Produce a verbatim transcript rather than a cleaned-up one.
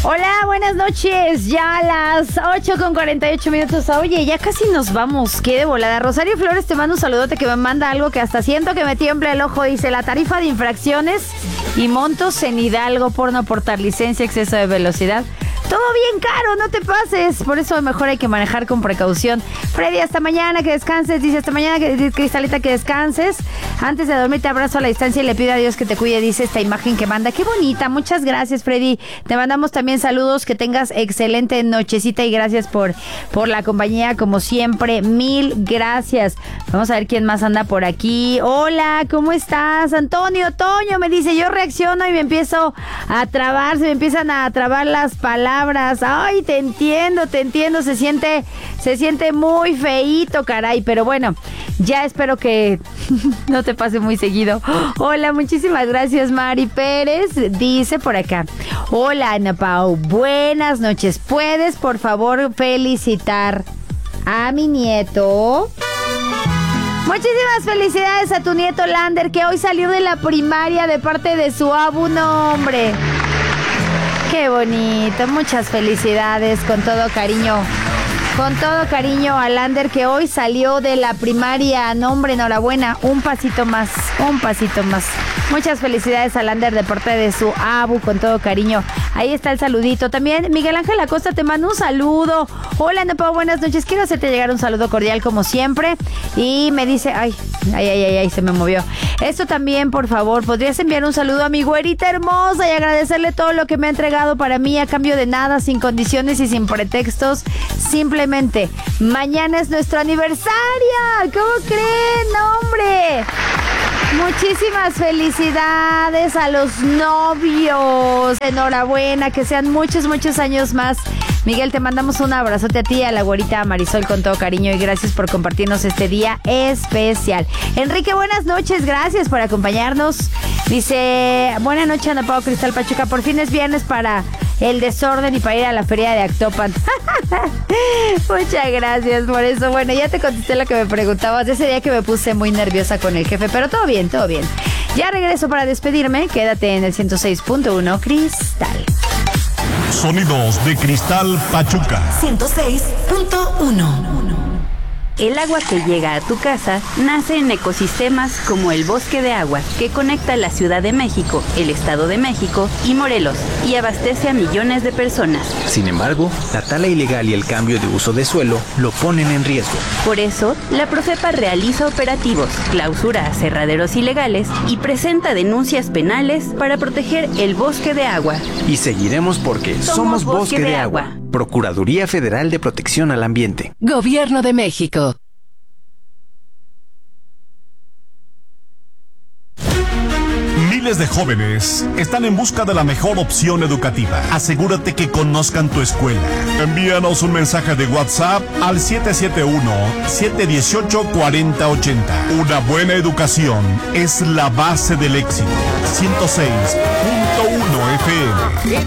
Hola, buenas noches. Ya a las ocho con cuarenta y ocho minutos. Oye, ya casi nos vamos. Qué de volada. Rosario Flores te manda un saludote que me manda algo que hasta siento que me tiembla el ojo. Dice, la tarifa de infracciones y montos en Hidalgo por no portar licencia, exceso de velocidad. Todo bien caro, no te pases. Por eso mejor hay que manejar con precaución. Freddy, hasta mañana, que descanses. Dice, hasta mañana, que, Cristalita, que descanses. Antes de dormir te abrazo a la distancia y le pido a Dios que te cuide. Dice esta imagen que manda. Qué bonita, muchas gracias, Freddy. Te mandamos también saludos. Que tengas excelente nochecita y gracias por, por la compañía, como siempre. Mil gracias. Vamos a ver quién más anda por aquí. Hola, ¿cómo estás? Antonio Toño me dice, yo reacciono y me empiezo a trabar. Se me empiezan a trabar las palabras. Ay, te entiendo, te entiendo, se siente, se siente muy feíto, caray, pero bueno, ya espero que no te pase muy seguido. Hola, muchísimas gracias, Mari Pérez, dice por acá. Hola, Ana Pau, buenas noches, ¿puedes por favor felicitar a mi nieto? Muchísimas felicidades a tu nieto Lander, que hoy salió de la primaria de parte de su abu, no, hombre. Qué bonito, muchas felicidades, con todo cariño, con todo cariño a Lander, que hoy salió de la primaria. No, hombre, enhorabuena, un pasito más, un pasito más. Muchas felicidades a Lander de parte de su abu, con todo cariño. Ahí está el saludito. También Miguel Ángel Acosta te manda un saludo. Hola, Nepo, buenas noches. Quiero hacerte llegar un saludo cordial como siempre. Y me dice, ay, ay, ay, ay, ay, se me movió. Esto también, por favor, ¿podrías enviar un saludo a mi güerita hermosa y agradecerle todo lo que me ha entregado para mí a cambio de nada, sin condiciones y sin pretextos? Simplemente, mañana es nuestro aniversario. ¿Cómo creen? ¡No, hombre! Muchísimas felicidades a los novios. Enhorabuena, que sean muchos, muchos años más. Miguel, te mandamos un abrazote a ti, a la güerita Marisol, con todo cariño, y gracias por compartirnos este día especial. Enrique, buenas noches, gracias por acompañarnos. Dice, buena noche, Ana Pau, Cristal Pachuca, por fin es viernes para el desorden y para ir a la feria de Actopan. Muchas gracias por eso. Bueno, ya te contesté lo que me preguntabas de ese día que me puse muy nerviosa con el jefe, pero todo bien, todo bien. Ya regreso para despedirme, quédate en el ciento seis punto uno Cristal. Sonidos de Cristal Pachuca. ciento seis punto uno. El agua que llega a tu casa nace en ecosistemas como el Bosque de Agua, que conecta la Ciudad de México, el Estado de México y Morelos, y abastece a millones de personas. Sin embargo, la tala ilegal y el cambio de uso de suelo lo ponen en riesgo. Por eso, la Profepa realiza operativos, clausura aserraderos ilegales y presenta denuncias penales para proteger el Bosque de Agua. Y seguiremos porque somos, somos Bosque, Bosque de, de Agua. Agua. Procuraduría Federal de Protección al Ambiente. Gobierno de México. Miles de jóvenes están en busca de la mejor opción educativa. Asegúrate que conozcan tu escuela. Envíanos un mensaje de WhatsApp al siete siete uno, siete uno ocho, cuatro cero ocho cero. Una buena educación es la base del éxito. ciento seis punto uno F M.